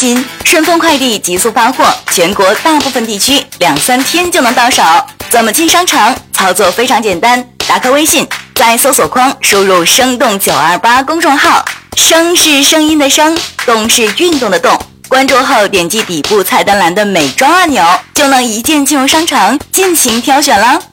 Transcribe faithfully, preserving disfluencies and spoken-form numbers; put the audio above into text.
心，顺丰快递极速发货，全国大部分地区两三天就能到手。怎么进商场？操作非常简单，打开微信，在搜索框输入生动九二八公众号，声是声音的声，动是运动的动。关注后点击底部菜单栏的美妆按钮，就能一键进入商场进行挑选了。